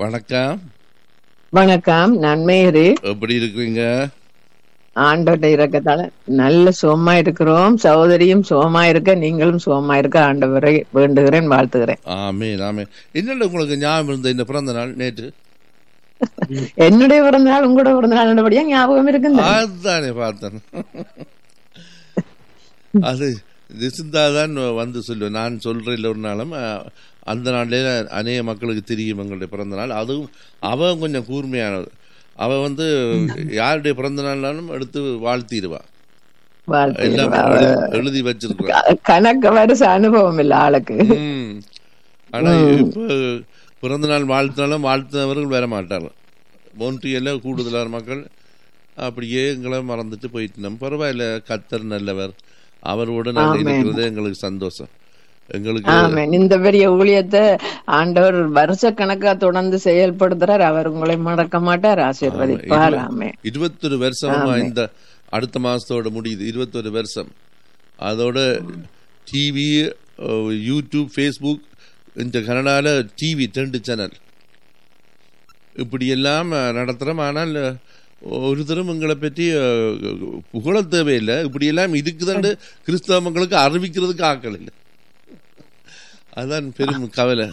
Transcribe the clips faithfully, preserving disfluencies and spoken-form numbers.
வணக்கம். வணக்கம், நான் மேரி. எப்படி இருக்கிறீங்க? ஆண்டவர்ட்ட இறக்கத்தால நல்ல சுகமா இருக்கிறோம். சகோதரியும் சுகமா இருக்க, நீங்களும் சுகமா இருக்க ஆண்டவரை வேண்டுகிறேன், வாழ்த்துகிறேன். ஆமேன் ஆமேன். என்னடா உங்களுக்கு ஞாபகம் இருந்த இந்த பிறந்த நாள் நேற்று? என்னுடைய பிறந்த நாள் உங்களோட பிறந்த நாள் நல்லபடியா ஞாபகம் இருக்கு. அதுதானே பார்த்தேன். அது திசுந்தாதான் வந்து சொல்லுவேன். நான் சொல்றேன் இல்லை ஒரு நாளும் அந்த நாள்ல அநேக மக்களுக்கு தெரியும் எங்களுடைய பிறந்த நாள். அதுவும் அவன் கொஞ்சம் கூர்மையானது. அவ வந்து யாருடைய பிறந்த நாள்னாலும் எடுத்து வாழ்த்திடுவா, எல்லாம் எழுதி வச்சிருக்கா. கணக்கு வருஷ அனுபவம் இல்ல ஆளுக்கு. ஆனா இப்ப பிறந்த நாள் வாழ்த்தினாலும் வாழ்த்தினவர்கள் வர மாட்டார்கள். மோன்ட்ரியல்ல கூடுதலான மக்கள் அப்படியே எங்களை மறந்துட்டு போயிட்டு நம்ம பரவாயில்ல, கர்த்தர் நல்லவர், அவரோட நாங்கள் இருக்கிறது எங்களுக்கு சந்தோஷம். எங்களுக்கு இந்த பெரிய ஊழியத்தை ஆண்டவர் வருஷ கணக்கா தொடர்ந்து செயல்படுத்துறார். அவர் உங்களை மறக்க மாட்டார், ஆசீர்வதிப்பார். இருபத்தொரு வருஷமா இந்த அடுத்த மாசத்தோட முடியுது இருபத்தொரு வருஷம். அதோட டிவி, யூடியூப், ஃபேஸ்புக், இந்த கனடால டிவி ரெண்டு சேனல் இப்படி எல்லாம் நடத்துறோம். ஆனால் ஒரு தரம் எங்களை பற்றி புகழ தேவையில்லை. இப்படி எல்லாம் இருக்குதுன்னு கிறிஸ்தவ மக்களுக்கு அறிவிக்கிறதுக்கு ஆக்கள் இல்லை. அதான் பெரும் கவலை.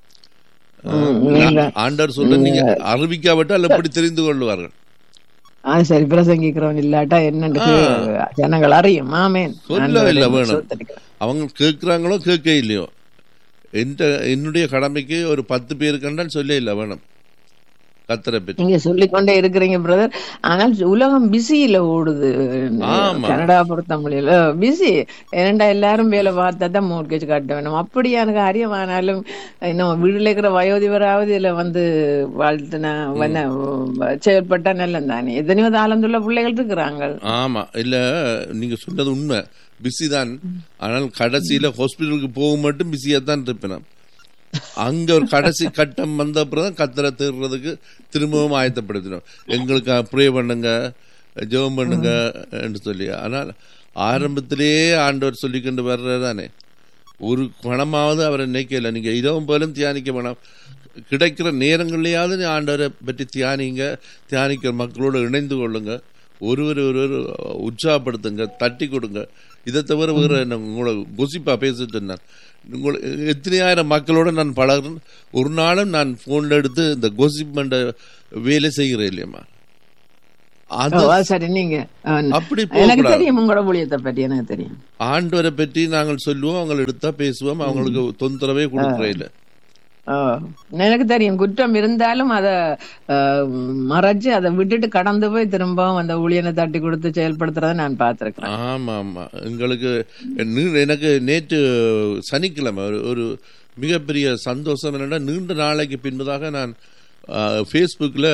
ஆண்டவர் சொல்ல நீங்க அறிவிக்காவிட்டால் எப்படி தெரிந்து கொள்வார்கள்? சரி, பிரசங்கிக்கிறவன் இல்லாட்டா என்ன ஜனங்கள் அறியும். ஆமேன். சொல்ல இல்லை வேணும். அவங்க கேட்கிறாங்களோ கேட்க இல்லையோ, என்னுடைய கடமைக்கு ஒரு பத்து பேர் கண்டால் சொல்ல இல்லை வேணும் கத்தரை பற்றி. நீங்க சொல்லிக்கொண்டே இருக்கிறீங்க பிரதர். ஆனால் உலகம் பிஸியில ஓடுது. கனடா பொறுத்த முடியல பிஸி. ஏனண்டா எல்லாரும் வேலை பார்த்தா தான் மோர்கேஜ் கட்ட வேணும். அப்படியான காரியமானாலும் இன்னும் வீடுல இருக்கிற வயோதிபராவது இதுல வந்து வாழ்த்துனா செயல்பட்டா நல்லம் தானே. எத்தனையோ தாளந்துள்ள பிள்ளைகள் இருக்கிறாங்க. ஆமா, இல்ல நீங்க சொன்னது உண்மை, பிஸி தான். ஆனால் கடைசியில ஹாஸ்பிட்டலுக்கு போக மட்டும் பிஸியா தான் இருப்பேன். அங்க ஒரு கடைசி கட்டம் வந்த அப்புறம் கத்தரை தேடுறதுக்கு திரும்பவும் ஆயத்தப்படுத்தினோம். எங்களுக்கு ப்ரே பண்ணுங்க, ஜெபம் பண்ணுங்க என்று சொல்லி. ஆனால் ஆரம்பத்திலேயே ஆண்டவர் சொல்லிக்கொண்டு வர்றதானே, ஒரு பணமாவது அவரை நினைக்கல. நீங்க இரவும் போலும் தியானிக்க வேணாம், கிடைக்கிற நேரங்கள்லயாவது ஆண்டவரை பற்றி தியானிங்க. தியானிக்கிற மக்களோடு இணைந்து கொள்ளுங்க, ஒருவர் ஒருவர் உற்சாகப்படுத்துங்க, தட்டி கொடுங்க. இதை தவிர வேற உங்களை கொசிப்பா பேசிட்டு நான் உங்களை எத்தனையாயிரம் மக்களோட நான் பழகிறேன். ஒரு நாளும் நான் போன்ல எடுத்து இந்த கோசிப் பண்ற வேலை செய்கிறேன் இல்லையம்மா. அப்படி ஆண்டவரை பற்றி நாங்கள் சொல்லுவோம், அவங்களை எடுத்தா பேசுவோம், அவங்களுக்கு தொந்தரவே கொடுக்கறே இல்லை. எனக்கு தெரியும் குற்றம் இருந்தாலும் அதை மறைச்சு அதை விட்டுட்டு கடந்து போய் திரும்பவும் அந்த ஊழியனை தட்டி கொடுத்து செயல்படுத்துறத நான் பார்த்திருக்கேன். ஆமா ஆமா, எங்களுக்கு எனக்கு நேற்று சனிக்கிழமை ஒரு மிகப்பெரிய சந்தோஷம் என்னன்னா, நீண்ட நாளைக்கு பின்பதாக நான் ஃபேஸ்புக்கில்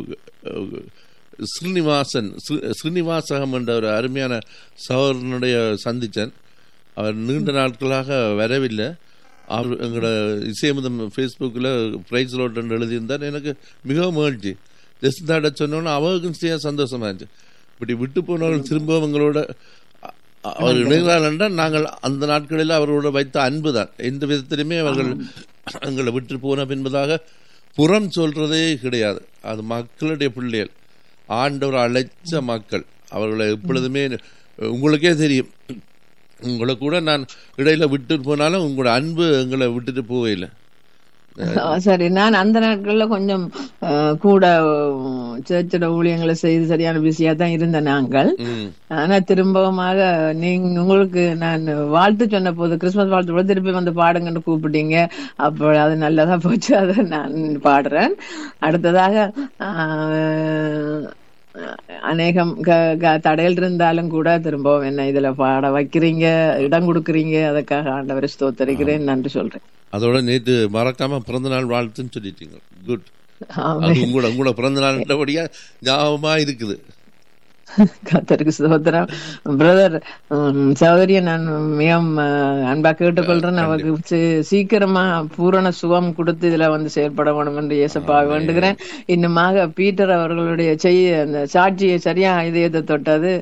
ஸ்ரீனிவாசன் ஸ்ரீனிவாசகம் என்ற ஒரு அருமையான சகோதரனுடைய சந்தித்தேன். அவர் நீண்ட நாட்களாக வரவில்லை. அவர் எங்களோட இசையமுதம் ஃபேஸ்புக்கில் ப்ரைஸ் லோட்டன் எழுதியிருந்தார். எனக்கு மிகவும் மகிழ்ச்சி. ஜெஸ்தாட சொன்னோன்னு அவருக்கும் சந்தோஷமா இருந்துச்சு. இப்படி விட்டு போனவர்கள் திரும்பவும் எங்களோட அவர் இணைகிறார் என்றால் நாங்கள் அந்த நாட்களில் அவர்களோட வைத்த அன்பு தான். எந்த விதத்திலுமே அவர்கள் எங்களை விட்டு போன பின்பதாக புறம் சொல்றதே கிடையாது. அது மக்களுடைய பிள்ளைகள், ஆண்டவர் அழைச்ச மக்கள். அவர்களை எப்பொழுதுமே உங்களுக்கே தெரியும், உங்களை கூட நான் இடையில விட்டுட்டு போனாலும் உங்களோட அன்பு எங்களை விட்டுட்டு போகல. சரி, நான் அந்த நாட்கள்ல கொஞ்சம் கூட சேர்ச்சோட ஊழியங்களை செய்து சரியான பிஸியா தான் இருந்த நாங்கள். ஆனா திரும்பவுமாக நீங்க உங்களுக்கு நான் வாழ்த்து சொன்ன போது, கிறிஸ்துமஸ் வாழ்த்து கூட திருப்பி வந்து பாடுங்கன்னு கூப்பிட்டீங்க. அப்போ அது நல்லதா போச்சு, அதை நான் பாடுறேன். அடுத்ததாக அநேகம் தடைகள் இருந்தாலும் கூட திரும்பவும் என்ன இதுல பாட வைக்கிறீங்க, இடம் கொடுக்குறீங்க. அதுக்காக ஆண்டவரை ஸ்தோத்திரிக்கிறேன், நன்றி சொல்றேன். அதோட நேற்று மறக்காம பிறந்த நாள் வாழ்த்துன்னு சொல்லிட்டீங்க. குட். உங்களோட உங்களோட பிறந்த நாள்படியா ஞாபகமா இருக்குது. கர்த்தருக்கு ஸ்தோத்திரம். பிரதர் சகோதரியை நான் மிகவும் அன்பா கேட்டுக்கொள்றேன். அவருக்கு சீக்கிரமா பூரண சுகம் கொடுத்து இதுல வந்து செயல்பட வேணும் என்று இயேசப்பா வேண்டுகிறேன். இன்னுமாக பீட்டர் அவர்களுடைய செய்ய அந்த சாட்சியை சரியா இதயத்தை தொட்டது.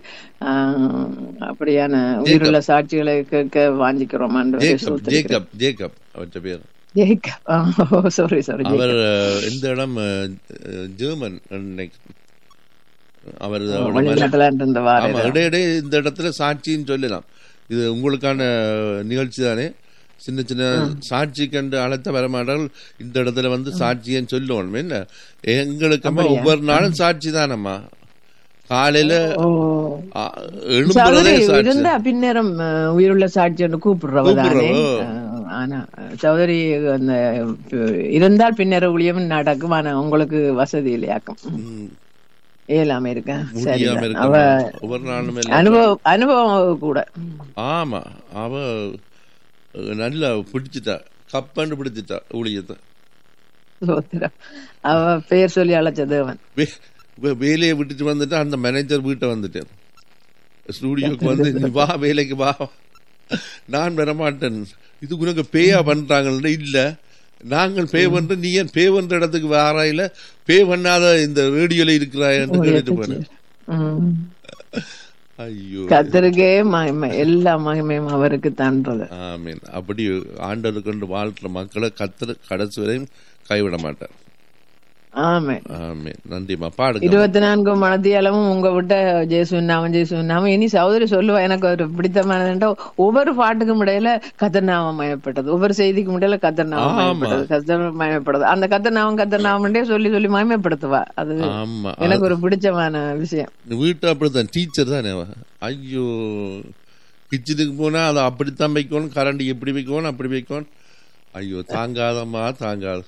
அப்படியான உயிருள்ள சாட்சிகளை கேட்க வாஞ்சிக்கிறோம். சாரி சாரி அவர் அஹ், எந்த இடம் அஹ், ஜெர்மன் நினைக்கிறேன். அவர் அவரோட மன- வெளிநாட்டுல இருந்து வார ஆமா இடையிடையே இந்த இடத்துல சாட்சின்னு சொல்லலாம். இது உங்களுக்கான நிகழ்ச்சி தானே. சின்ன சின்ன சாட்சி கண்டு அழைத்த வரமாட்டார்கள். இந்த இடத்துல வந்து சாட்சியன்னு சொல்லுவோம். என்ன எங்களுக்கம்மா ஒவ்வொரு நாளும் சாட்சி தானம்மா. காலையில ஆ, எழும்புறதே சாட்சி. இருந்தா பின்னரும் அஹ், உயிருள்ள சாட்சி என்று கூப்பிடுறவதானே. கூப்பிடுறவோ. அஹ், ஆனா சௌதரி அந்த அஹ், இருந்தால் பின்னர் ஊழியம் நடக்கும். ஆனா உங்களுக்கு வசதி இல்லையாக்கும். ம், இயலாம இருக்க சரி. முடியாம இருக்க அவ ஒவ்வொரு நாளும் எல்லாம். அனுபவம் அனுபவம் கூட. ஆமா அவ அஹ், நல்லா பிடிச்சிட்டா, கப்பண்டு பிடிச்சிட்டா ஊழியத்தை. சோத்திரம். அவ பெயர் சொல்லி அழைச்ச தேவன். வே- வே- வேலையை விட்டுட்டு வந்துட்டு அந்த மேனேஜர் வீட்டை வந்துட்டேன். ஸ்டூடியோக்கு வந்து நீ வா வேலைக்கு வா, நான் வரமாட்டேன். இது உனக்கு பேயா பண்றாங்கல்ல. இல்ல நாங்கள் பே பண்ற, நீ ஏன் பே பண்ற இடத்துக்கு வாராயில, பே பண்ணாத இந்த ரேடியோல இருக்கிறாயன்னு கேட்டுட்டு போனேன். உம். ஐயோ கர்த்தருக்கே மகிமை, எல்லா மகிமையும் அவருக்கு தான்றது. ஆமீன். அப்படி ஆண்டவர் கொண்டு வாழ்ற மக்களை கத்தர் கடைசி வரையும் கைவிட மாட்டார். ஆமென். ஆமீன். நன்றிமா. பாடுங்க. இருபத்தி நான்கு மனதியாலமும் உங்க விட்ட ஜேசுநாமம் ஜேசுநாமம். இனி சகோதரி சொல்லுவா, எனக்கு ஒரு பிடித்தமானதுண்டா ஒவ்வொரு பாட்டுக்கும் இடையில கத்தர்நாமம் மயப்பட்டது, ஒவ்வொரு செய்திக்கும் இடையில கத்தர்நாமம் ஆமா. மயப்பட்டது, கத்தர் மயப்படுது. அந்த கத்தர்நாமம் கத்தர்நாமம்ன்றே சொல்லி சொல்லி மயமப்படுத்துவா. அது ஆமா எனக்கு ஒரு பிடிச்சமான விஷயம். வீட்டு அப்படித்தான். டீச்சர் தானே அவ. ஐயோ கிச்சனுக்கு போனா அதை அப்படித்தான் வைக்கணும், கரண்ட் எப்படி வைக்கணும் அப்படி வைக்கணும். ஐயோ தாங்காதம்மா தாங்காது.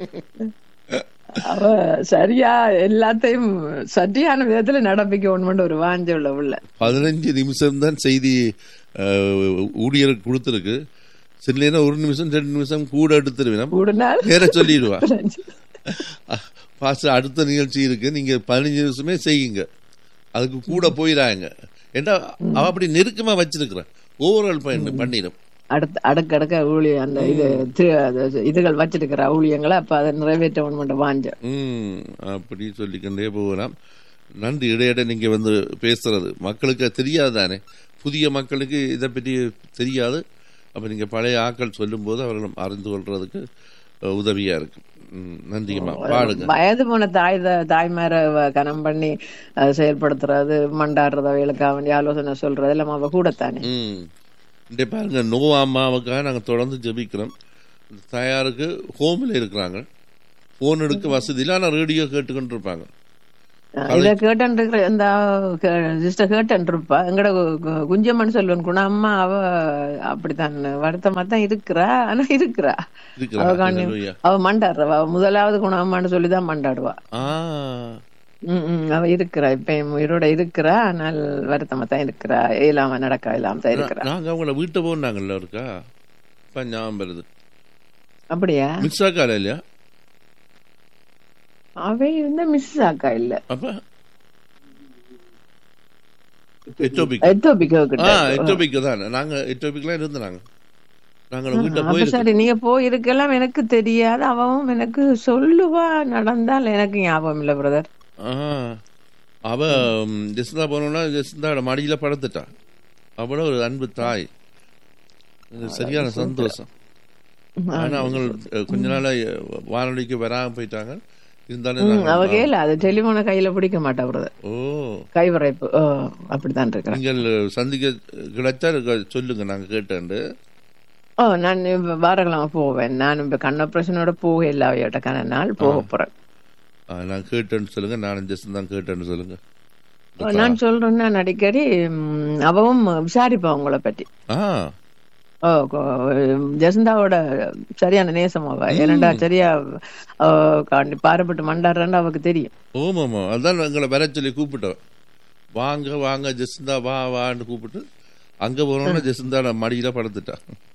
அவ சரியா எல்லாத்தையும் சரியான விதத்துல நடப்பிக்கணும்னு ஒரு வாஞ்ச உள்ள உள்ள. பதினஞ்சு நிமிஷம் தான் செய்தி அஹ், ஊழியருக்கு கொடுத்துருக்கு. சில நேரம் ஒரு நிமிஷம் ரெண்டு நிமிஷம் கூட எடுத்துருவேன், கூடுனால் நேர சொல்லிடுவா. பாஸ்டர் அடுத்த நிகழ்ச்சி இருக்கு, நீங்க பதினஞ்சு நிமிஷமே செய்யுங்க, அதுக்கு கூட போயிடாங்க. ஏன்னா அவ அப்படி நெருக்கமா வச்சிருக்கிறேன். ஓவரால் பயன் பண்ணிடும். அடுத்த அடுக்கடுக்க ஊழிய அந்த இது தி- அது இதுகள் வச்சிருக்கிற ஊழியங்களை அப்ப அதை நிறைவேற்ற வாஞ்ச. ம் அப்படி சொல்லிக்கொண்டே போகலாம். நன்றி. இடையிட நீங்க வந்து பேசுறது மக்களுக்கு தெரியாது தானே. புதிய மக்களுக்கு இதை பற்றி தெரியாது. அப்ப நீங்க பழைய ஆக்கள் சொல்லும் போது அவர்களும் அறிந்து கொள்றதுக்கு அஹ், உதவியா இருக்கு. ம், நன்றிங்கம்மா. பாடுங்க. வயது போன தாய் தாய்மார அவ கனம் பண்ணி அதை செயல்படுத்துறது, மண்டாடுறது, அவைகளுக்கு வேண்டிய ஆலோசனை சொல்றது எல்லாம் அவ கூடத்தானே. ம் இந்த பாருங்க, நோவா அம்மாவுக்காக நாங்கள் தொடர்ந்து ஜெபிக்கிறோம். தயாருக்கு ஹோமில் இருக்கிறாங்க, ஃபோன் எடுக்க வசதி இல்லை, ஆனால் ரேடியோ கேட்டுக்கொண்டு இருப்பாங்க. இத கேட்டன் இருக்கிற இந்த சிஸ்டர் கேட்டன் இருப்பா. எங்கட கு- குஞ்சம்மன் சொல்லுவன் கூட அம்மா அவ அப்படித்தான் வருத்தமா தான் இருக்கிறா. ஆனா இருக்கிறா அவ இருக்கிறாங்க. காணி ஹல்லேலூயா. அவ மண்டாடுறவா. அவ முதலாவது குணம்மான்னு சொல்லிதான் மண்டாடுவா. ஆ உம் உம் அவ இருக்கிறா, இப்ப என் உயிரோட இருக்கிறா. ஆனால் வருத்தமா தான் இருக்கிறா, இயலாம நடக்க இல்லாம தான் இருக்கிறா. நாங்கள் அவங்கள வீட்டை போனாங்கல்ல இருக்கா, இப்போ ஞாபகம் வருது. அப்படியா? மிஸ் ஆக்கால இல்லையா? அவை இருந்த மிஸ் ஆக்கா இல்ல, அப்ப எட்டோபிக். எத்தோபிக்கோ ஆ கிட்ட. எட்டோபிக் தான். நாங்கள் எட்டோபிக்லாம் இருந்தாங்க. நாங்கள் வீட்டை அப்ப போயிருக்கோம். சரி, நீங்க போயிருக்கலாம், எனக்கு தெரியாது. அவவும் எனக்கு சொல்லுவா, நடந்தால் எனக்கு ஞாபகம் இல்ல பிரதர். ஆ அவ ம், ஜெசிந்தா போனோம்னா ஜெசிந்தாவோட மடியில படுத்துட்டா. அவ்வளோ ஒரு அன்பு தாய். இது சரியான சந்தோஷம். ஆனா அவங்க அஹ், கொஞ்ச நாளா அஹ், வானொலிக்கு வராம போயிட்டாங்க. இருந்தாலும் உம் நாங்க- அவ கேள அது டெலிபோனை கையில பிடிக்க மாட்டா பிரதர். ஓ கைவரைப்பு ஓ, அப்படித்தான் இருக்கிறேன். நீங்கள் சந்திக்க கிடைச்சா இருக்க- சொல்லுங்க, நாங்க கேட்டேன். ஓ, நான் இப்ப வாரக்கிழமை போவேன். நான் இப்ப கண் ஆபரேஷனோட போக இல்லை அவையோட கன நாள் போக போறேன். நான் கேட்டேன்னு சொல்லுங்க, நானும் ஜெஸ்ட் தான் கேட்டேன்னு சொல்லுங்க. ஓ, நான் சொல்றேன். நான் அடிக்கடி ம், அவவும் விசாரிப்பா உங்களை பற்றி. ஆ ஓ, கொ- ஜெசந்தாவோட சரியான நேசம் அவ. ஏனண்டா சரியா அவ காண்டி பாரப்பட்டு மண்டாடுறான்னு அவக்கு தெரியும். ஓமாமா, அதான் எங்களை வர சொல்லி கூப்பிட்டோம். வாங்க வாங்க ஜெசிந்தா வா வான்னு கூப்பிட்டு அங்க போனோம்னா ஜெசிந்தா மடியில படுத்துட்டா.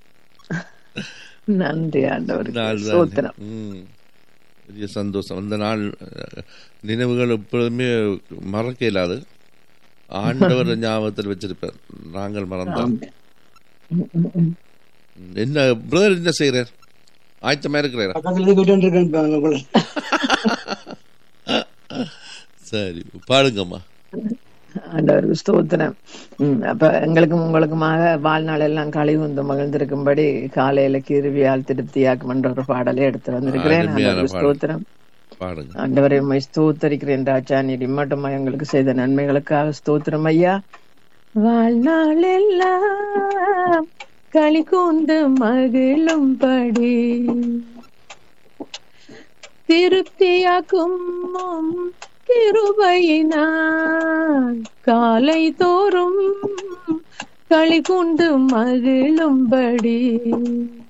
நன்றி ஆண்டவருக்கு நாள் தானே. சோத்திரம். ம். பெரிய சந்தோஷம். அந்த நாள் அஹ், நினைவுகள் எப்பொழுதுமே மறக்க இயலாது. ஆண்டவர் ஞாபகத்தில் வச்சிருப்பார், நாங்கள் மறந்தோம். ம், ம், ம். என்ன பிரதர் என்ன செய்யறார்? ஆயத்தமா இருக்கிறாரா? பக்கத்துல போயிட்டு இருக்கேன் போல. சரி, பாடுங்கம்மா. ஆண்டவருக்கு ஸ்தோத்திரம். உம் அப்ப எங்களுக்கும் உங்களுக்குமாக வாழ்நாள் எல்லாம் களி வந்து மகிழ்ந்திருக்கும்படி காலையில கிருவியால் திருப்தியாக்கும் என்ற ஒரு பாடலை எடுத்து வந்திருக்கிறேன். ஆண்டவருக்கு ஸ்தோத்திரம். ஆண்டவரை உம்மை ஸ்தோத்தரிக்கிறேன் ராஜா. நீர் இம்மட்டுமா எங்களுக்கு செய்த நன்மைகளுக்காக ஸ்தோத்திரம் ஐயா. வாழ்நாள் எல்லாம் களி கூந்து மகிழும்படி திருப்தியாக்கும் கிருபையினால் காலை தோறும் களி கூண்டு மகிழும்படி